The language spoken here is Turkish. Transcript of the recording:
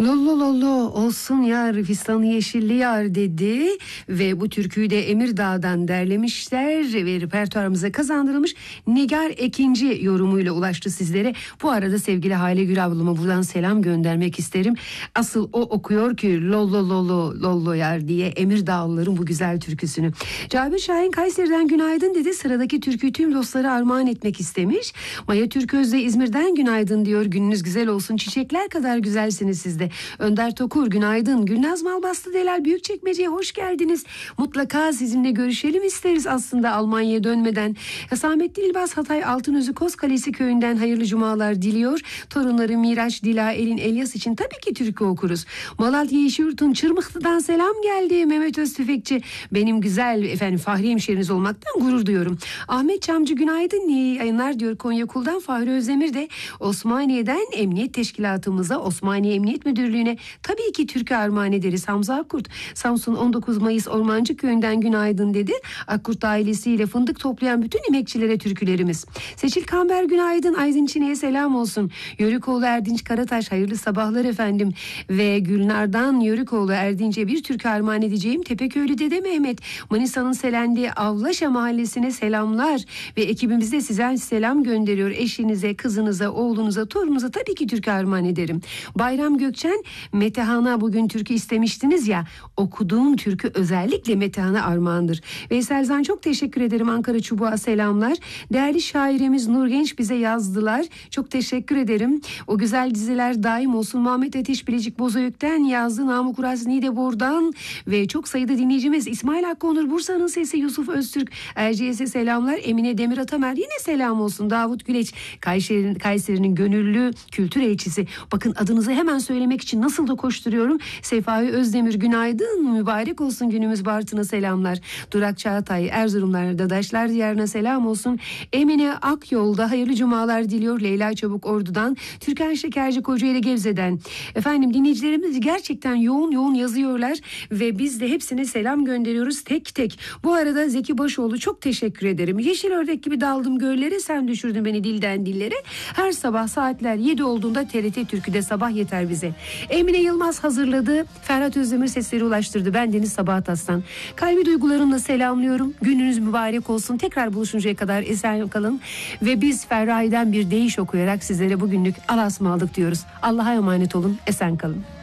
Lollo lollo olsun yar fistanı yeşilli yar dedi ve bu türküyü de Emirdağ'dan derlemişler ve repertuarımıza kazandırılmış. Nigar Ekinci yorumuyla ulaştı sizlere. Bu arada sevgili Hale Gül ablama buradan selam göndermek isterim. Asıl o okuyor ki lollo lollo lollo yar diye Emirdağlıların bu güzel türküsünü. Cabir Şahin Kayseri'den günaydın dedi. Sıradaki türküyü tüm dostlara armağan etmek istemiş. Maya Türköz de İzmir'den günaydın diyor. Gününüz güzel olsun. Çiçekler kadar güzelsiniz siz de. Önder Tokur günaydın. Gülnaz Malbastı Delal Büyükçekmece'ye hoş geldiniz. Mutlaka sizinle görüşelim isteriz aslında Almanya'ya dönmeden. Samettin İlbaz Hatay Altınözü Kozkalesi köyünden hayırlı cumalar diliyor. Torunları Miraç, Dila, Elin, Elyas için tabii ki türkü okuruz. Malatya Yeşilyurt'un Çırmıklı'dan selam geldi. Mehmet Öztüfekçi benim güzel efendim Fahri hemşeriniz olmaktan gurur duyuyorum. Ahmet Çamcı günaydın. İyi yayınlar diyor. Konyakul'dan Fahri Özdemir de Osmaniye'den Emniyet Teşkilatımıza, Osmaniye Emniyet Müdürlüğü'ne tabii ki türkü armağan ederiz. Hamza Akkurt Samsun 19 Mayıs Ormancı Köyü'nden günaydın dedi. Akkurt ailesiyle fındık toplayan bütün emekçilere türkülerimiz. Seçil Kamber günaydın. Aydın Çine'ye selam olsun. Yörükoğlu Erdinç Karataş hayırlı sabahlar efendim. Ve Gülnar'dan Yörükoğlu Erdinç'e bir türkü armağan edeceğim. Tepeköylü Dede Mehmet Manisa'nın Selendiği Avlaşa mahallesine selamlar ve ekibimiz de size selam gönderiyor. Eşinize, kızınıza, oğlunuza, torununuza tabii ki türkü armağan ederim. Bayram Gökçen, Metehan'a bugün türkü istemiştiniz ya, okuduğum türkü özellikle Metehan'a armağandır. Veysel Zan çok teşekkür ederim. Ankara Çubuğa selamlar. Değerli şairimiz Nur Genç bize yazdılar. Çok teşekkür ederim. O güzel diziler daim olsun. Muhammed Ateş Bilecik Bozüyük'ten yazdı. Namık Uras Niğdebor'dan ve çok sayıda dinleyicimiz İsmail Hakkı Onur Bursa'nın sesi Yusuf Öztürk Erciyes'e selamlar. Emine Demir Atamer yine selam olsun. Davut Güleç Kayseri'nin gönüllü kültür elçisi. Bakın adınızı hemen söylemek için nasıl da koşturuyorum. Sefai Özdemir günaydın. Mübarek olsun günümüz Bartın'a selamlar. Durak Çağatay Erzurumlar Dadaşlar Diyarı'na selam olsun. Emine Akyol'da hayırlı cumalar diliyor. Leyla Çabuk Ordu'dan. Türkan Şekerci Kocaeli Gebze'den. Efendim dinleyicilerimiz gerçekten yoğun yazıyorlar ve biz de hepsine selam gönderiyoruz tek tek. Bu arada Zeki Başoğlu çok teşekkür ederim. Yeşil ördek gibi daldım göllere, sen düşürdün beni dilden dillere. Her sabah saatler 7 olduğunda TRT Türkü'de sabah yeter bize. Emine Yılmaz hazırladı. Ferhat Özdemir sesleri ulaştırdı. Ben Deniz Sabahat Aslan. Kalbi duygularımla selamlıyorum. Gününüz mübarek olsun. Tekrar buluşuncaya kadar esen kalın. Ve biz Ferrai'den bir deyiş okuyarak sizlere bugünlük Allah'a ısmarladık diyoruz. Allah'a emanet olun. Esen kalın.